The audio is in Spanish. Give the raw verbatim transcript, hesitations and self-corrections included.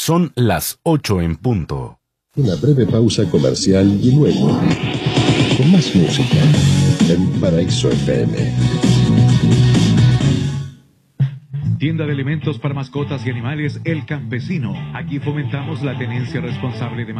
Son las ocho en punto. Una breve pausa comercial y luego, con más música, en Paraíso F M. Tienda de elementos para mascotas y animales El Campesino. Aquí fomentamos la tenencia responsable de